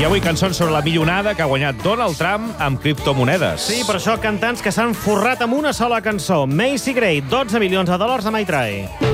avui cançons sobre la millonada que ha guanyat Donald Trump amb criptomonedes. Sí, per això cantants que s'han forrat amb una sola cançó. Macy Gray, 12 milions de dòlars a My Try.